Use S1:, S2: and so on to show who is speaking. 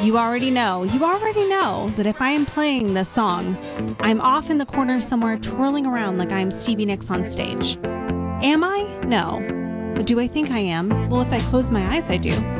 S1: You already know that if I am playing this song, I'm off in the corner somewhere twirling around like I'm Stevie Nicks on stage. Am I? No. But do I think I am? Well, if I close my eyes, I do.